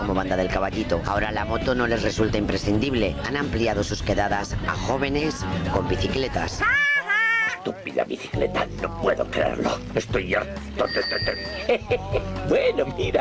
como Banda del Caballito. Ahora la moto no les resulta imprescindible. Han ampliado sus quedadas a jóvenes con bicicletas. Estúpida bicicleta, no puedo creerlo. Estoy harto de... Bueno, mira.